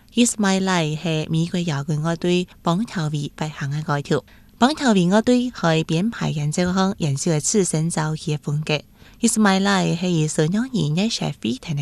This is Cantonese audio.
It's My Life 係美國搖滾樂隊邦喬維發行嘅歌曲。邦喬維樂隊係編排演奏項演奏嘅次生造嘅風格。It's My Life 係以12年一齊飛騰嘅